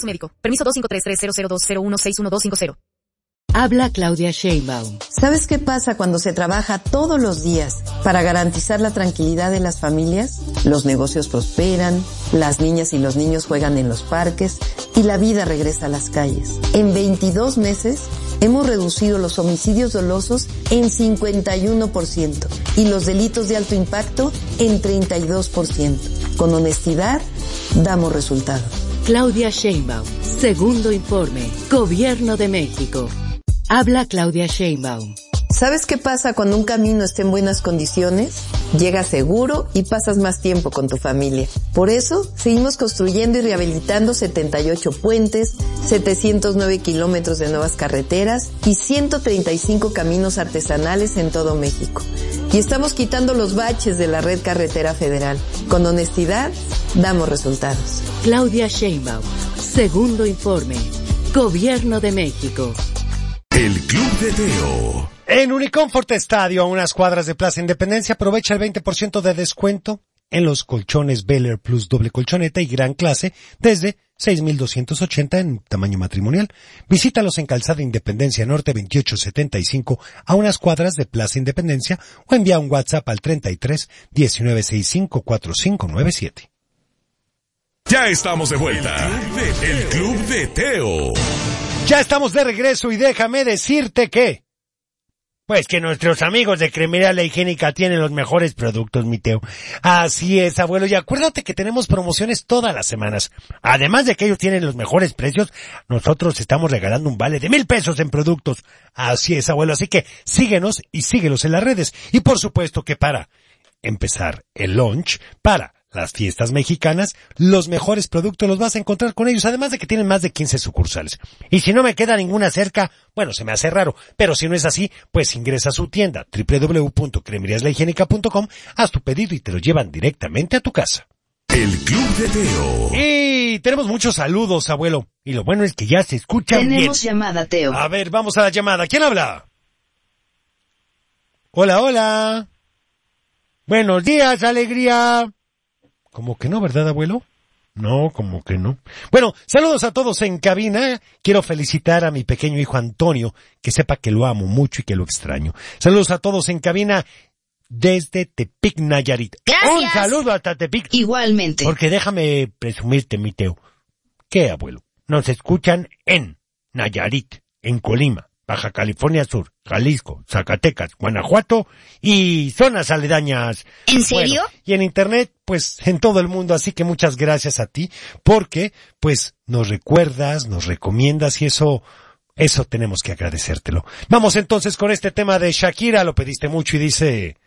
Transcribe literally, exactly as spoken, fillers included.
su médico. Permiso dos cinco tres tres cero cero dos cero uno seis uno dos cinco cero. Habla Claudia Sheinbaum. ¿Sabes qué pasa cuando se trabaja todos los días para garantizar la tranquilidad de las familias? Los negocios prosperan, las niñas y los niños juegan en los parques y la vida regresa a las calles. En veintidós meses hemos reducido los homicidios dolosos en cincuenta y uno por ciento y los delitos de alto impacto en treinta y dos por ciento. Con honestidad, damos resultados. Claudia Sheinbaum. Segundo informe. Gobierno de México. Habla Claudia Sheinbaum. ¿Sabes qué pasa cuando un camino está en buenas condiciones? Llegas seguro y pasas más tiempo con tu familia. Por eso, seguimos construyendo y rehabilitando setenta y ocho puentes, setecientos nueve kilómetros de nuevas carreteras y ciento treinta y cinco caminos artesanales en todo México. Y estamos quitando los baches de la red carretera federal. Con honestidad, damos resultados. Claudia Sheinbaum. Segundo informe. Gobierno de México. El Club de Teo. En Unicomfort Estadio, a unas cuadras de Plaza Independencia, aprovecha el veinte por ciento de descuento en los colchones Bel Air Plus doble colchoneta y gran clase desde seis mil doscientos ochenta en tamaño matrimonial. Visítalos en Calzada Independencia Norte veintiocho setenta y cinco a unas cuadras de Plaza Independencia o envía un WhatsApp al treinta y tres diecinueve sesenta y cinco cuarenta y cinco noventa y siete. Ya estamos de vuelta. El Club de Teo. Ya estamos de regreso y déjame decirte que, pues que nuestros amigos de Cremería La Higiénica tienen los mejores productos, mi Teo. Así es, abuelo, y acuérdate que tenemos promociones todas las semanas. Además de que ellos tienen los mejores precios, nosotros estamos regalando un vale de mil pesos en productos. Así es, abuelo, así que síguenos y síguelos en las redes. Y por supuesto que para empezar el lunch, para las fiestas mexicanas, los mejores productos los vas a encontrar con ellos, además de que tienen más de quince sucursales. Y si no me queda ninguna cerca, bueno, se me hace raro, pero si no es así, pues ingresa a su tienda doble u doble u doble u punto cremerías la higiénica punto com, haz tu pedido y te lo llevan directamente a tu casa. El Club de Teo. Y tenemos muchos saludos, abuelo, y lo bueno es que ya se escuchan bien. Tenemos llamada, Teo. A ver, vamos a la llamada. ¿Quién habla? Hola, hola. Buenos días, alegría. Como que no, ¿verdad, abuelo? No, como que no. Bueno, saludos a todos en cabina. Quiero felicitar a mi pequeño hijo Antonio, que sepa que lo amo mucho y que lo extraño. Saludos a todos en cabina desde Tepic, Nayarit. Gracias. Un saludo hasta Tepic. Igualmente. Porque déjame presumirte, mi Teo. ¿Qué, abuelo? Nos escuchan en Nayarit, en Colima, Baja California Sur, Jalisco, Zacatecas, Guanajuato y zonas aledañas. ¿En serio? Bueno, y en internet, pues, en todo el mundo, así que muchas gracias a ti, porque, pues, nos recuerdas, nos recomiendas y eso, eso tenemos que agradecértelo. Vamos entonces con este tema de Shakira, lo pediste mucho y dice...